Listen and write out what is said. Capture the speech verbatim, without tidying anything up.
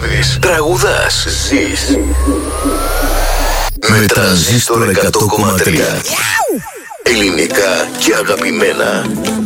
Δουλεύεις, τραγουδάς, ζεις. Με Τρανζίστορ εκατό κόμμα τρία. Ελληνικά και αγαπημένα.